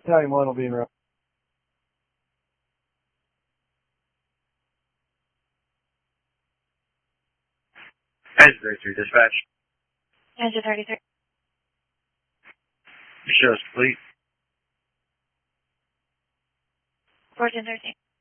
Battalion 1 will be in route. Engine 33, dispatch. Engine 33. Show is complete. 1413.